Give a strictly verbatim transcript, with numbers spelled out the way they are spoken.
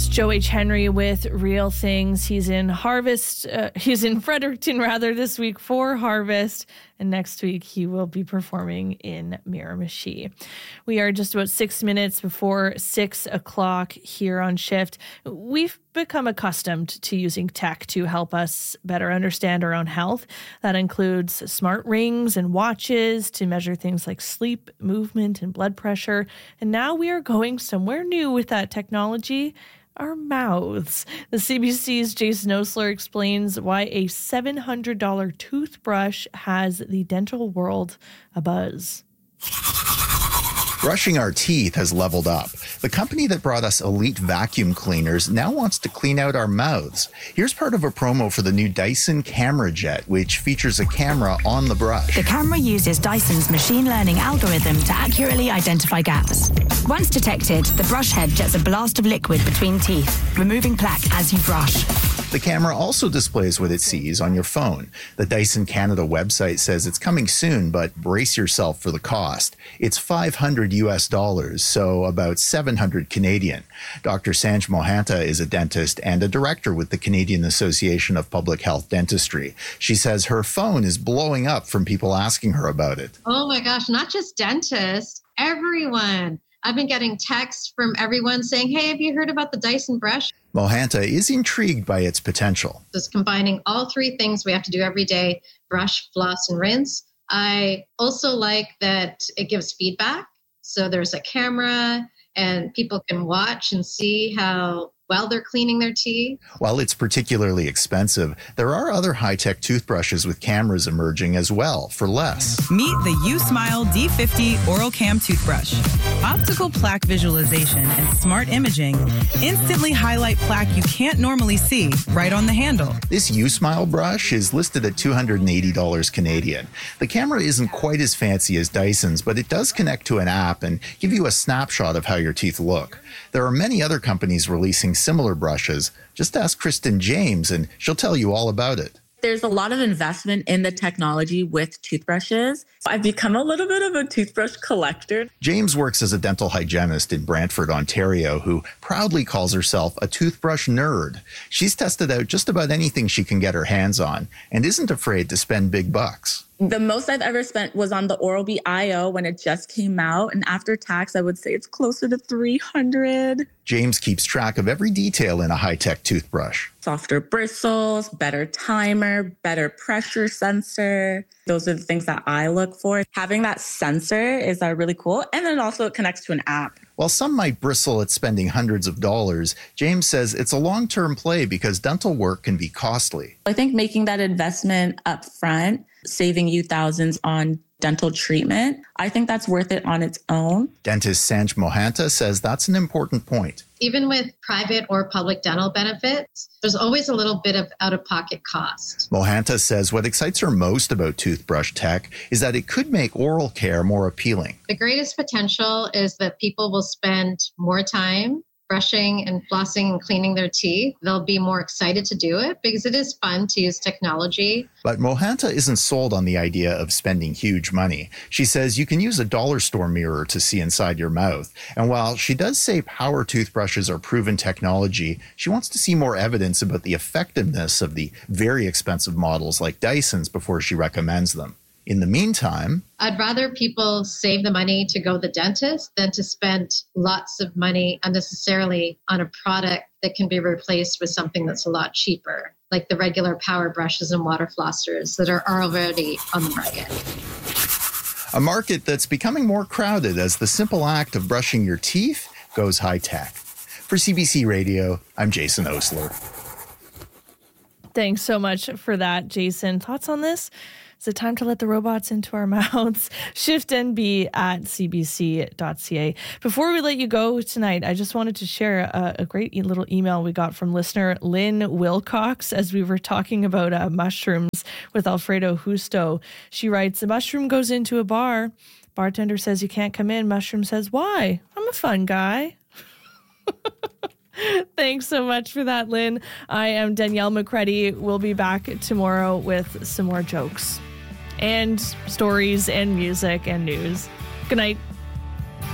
Joe H. Henry with Real Things. He's in Harvest. Uh, he's in Fredericton, rather, this week for Harvest. And next week, he will be performing in Miramichi. We are just about six minutes before six o'clock here on Shift. We've become accustomed to using tech to help us better understand our own health. That includes smart rings and watches to measure things like sleep, movement, and blood pressure. And now we are going somewhere new with that technology. Our mouths. The C B C's Jason Osler explains why a seven hundred dollars toothbrush has the dental world abuzz. Brushing our teeth has leveled up. The company that brought us Elite vacuum cleaners now wants to clean out our mouths. Here's part of a promo for the new Dyson Camera Jet, which features a camera on the brush. The camera uses Dyson's machine learning algorithm to accurately identify gaps. Once detected, the brush head jets a blast of liquid between teeth, removing plaque as you brush. The camera also displays what it sees on your phone. The Dyson Canada website says it's coming soon, but brace yourself for the cost. It's five hundred U S dollars, so about seven hundred Canadian. Doctor Sanj Mohanta is a dentist and a director with the Canadian Association of Public Health Dentistry. She says her phone is blowing up from people asking her about it. Oh my gosh, not just dentists, everyone. I've been getting texts from everyone saying, hey, have you heard about the Dyson brush? Mohanta is intrigued by its potential. Just combining all three things we have to do every day, brush, floss, and rinse. I also like that it gives feedback. So there's a camera and people can watch and see how well they're cleaning their teeth. While it's particularly expensive, there are other high-tech toothbrushes with cameras emerging as well for less. Meet the USmile D fifty Oral Cam Toothbrush. Optical plaque visualization and smart imaging instantly highlight plaque you can't normally see right on the handle. This USmile brush is listed at two hundred eighty dollars Canadian. The camera isn't quite as fancy as Dyson's, but it does connect to an app and give you a snapshot of how your teeth look. There are many other companies releasing similar brushes. Just ask Kristen James and she'll tell you all about it. There's a lot of investment in the technology with toothbrushes. I've become a little bit of a toothbrush collector. James works as a dental hygienist in Brantford, Ontario, who proudly calls herself a toothbrush nerd. She's tested out just about anything she can get her hands on and isn't afraid to spend big bucks. The most I've ever spent was on the Oral-B I O when it just came out. And after tax, I would say it's closer to three hundred dollars. James keeps track of every detail in a high-tech toothbrush. Softer bristles, better timer, better pressure sensor. Those are the things that I look for. Having that sensor is uh, really cool. And then also it connects to an app. While some might bristle at spending hundreds of dollars, James says it's a long-term play because dental work can be costly. I think making that investment up front, saving you thousands on dental treatment, I think that's worth it on its own. Dentist Sanj Mohanta says that's an important point. Even with private or public dental benefits, there's always a little bit of out-of-pocket cost. Mohanta says what excites her most about toothbrush tech is that it could make oral care more appealing. The greatest potential is that people will spend more time brushing and flossing and cleaning their teeth. They'll be more excited to do it because it is fun to use technology. But Mohanta isn't sold on the idea of spending huge money. She says you can use a dollar store mirror to see inside your mouth. And while she does say power toothbrushes are proven technology, she wants to see more evidence about the effectiveness of the very expensive models like Dyson's before she recommends them. In the meantime, I'd rather people save the money to go to the dentist than to spend lots of money unnecessarily on a product that can be replaced with something that's a lot cheaper, like the regular power brushes and water flossers that are already on the market. A market that's becoming more crowded as the simple act of brushing your teeth goes high-tech. For C B C Radio, I'm Jason Osler. Thanks so much for that, Jason. Thoughts on this? Is it time to let the robots into our mouths? Shift N B at c b c dot c a. Before we let you go tonight, I just wanted to share a, a great e- little email we got from listener Lynn Wilcox as we were talking about uh, mushrooms with Alfredo Justo. She writes, a mushroom goes into a bar. Bartender says you can't come in. Mushroom says, why? I'm a fun guy. Thanks so much for that, Lynn. I am Danielle McCready. We'll be back tomorrow with some more jokes and stories and music and news. Good night.